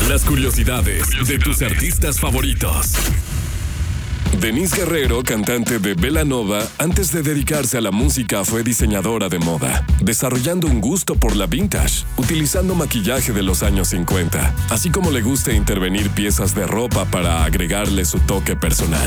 Las curiosidades de tus artistas favoritos. Denise Guerrero, cantante de Belanova, antes de dedicarse a la música fue diseñadora de moda, desarrollando un gusto por la vintage, utilizando maquillaje de los años 50, así como le gusta intervenir piezas de ropa para agregarle su toque personal.